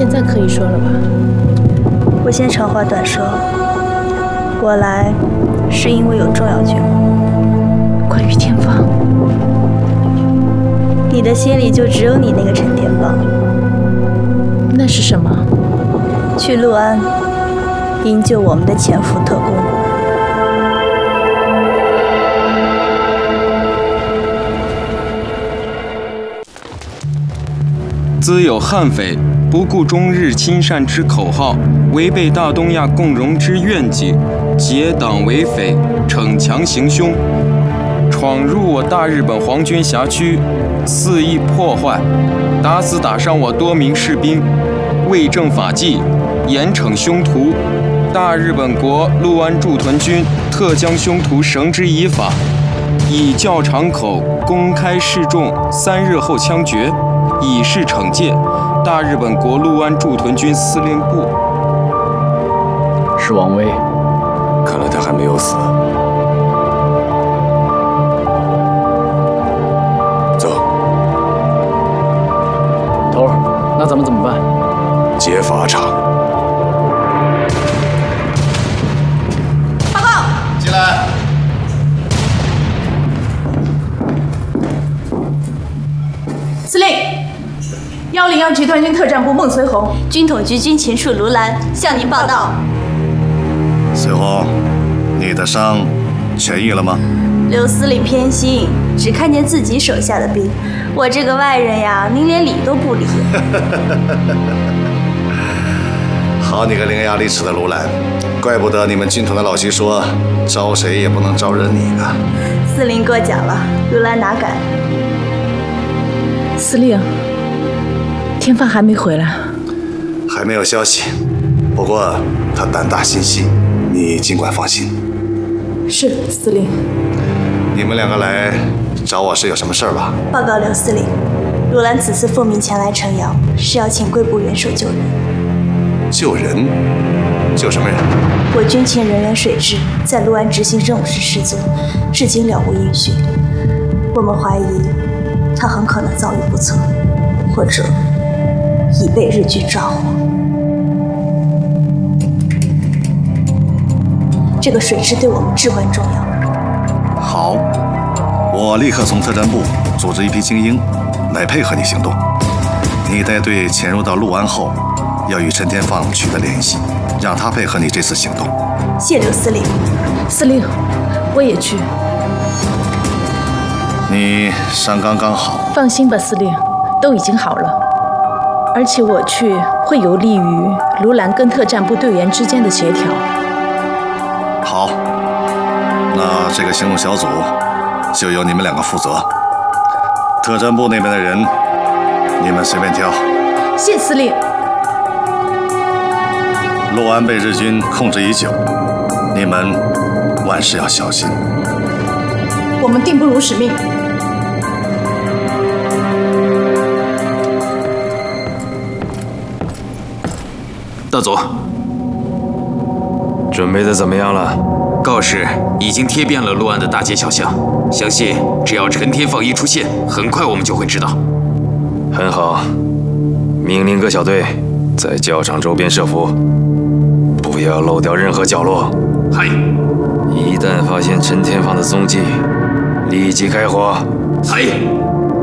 现在可以说了吧？ 我先长话短说，我来是因为有重要卷务。 关于天放， 你的心里就只有你那个陈天放。 那是什么？ 去陆安营救我们的潜伏特工。 兹有悍匪不顾中日亲善之口号，违背大东亚共荣之愿景，结党为匪，逞强行凶，闯入我大日本皇军辖区，肆意破坏，打死打伤我多名士兵，未正法纪，严惩凶徒。大日本国陆安驻屯军特将凶徒绳之以法，以教场口公开示众，3日后枪决，以示惩戒。大日本国陆安驻屯军司令部。 是王威， 看来他还没有死。走。 头儿，那咱们怎么办？ 劫法场。 报告。 进来。 司令，101集团军特战部孟随红， 军统局军情处卢兰向您报道。 随红，你的伤痊愈了吗？ 刘司令偏心，只看见自己手下的兵，我这个外人呀，您连理都不理。 好你个伶牙俐齿的卢兰，怪不得你们军统的老徐说招谁也不能招惹你呢。 司令过奖了，卢兰哪敢？ 司令，天放还没回来， 还没有消息，不过他胆大心细，你尽管放心。 是司令。 你们两个来找我是有什么事儿吧？ 报告刘司令，卢兰此次奉命前来城阳，是要请贵部元首救人。 救人？救什么人？ 我军前人员水蛭在陆安执行任务时失踪，至今了无音讯。我们怀疑他很可能遭遇不测，或者已被日军抓获。这个水蛭对我们至关重要。 好，我立刻从特战部组织一批精英来配合你行动。你带队潜入到陆安后，要与陈天放取得联系，让他配合你这次行动。 谢刘司令。 司令，我也去。 你伤刚刚好。 放心吧，司令，都已经好了。而且我去会有利于卢兰跟特战部队员之间的协调。 好，那这个行动小组就由你们两个负责。特战部那边的人，你们随便挑。 谢司令。 陆安被日军控制已久，你们万事要小心。 我们定不辱使命。 大佐， 准备的怎么样了？ 告示已经贴遍了陆安的大街小巷，相信只要陈天放一出现，很快我们就会知道。 很好，命令各小队在教场周边设伏，不要漏掉任何角落。 嗨！ 一旦发现陈天放的踪迹，立即开火。 嗨！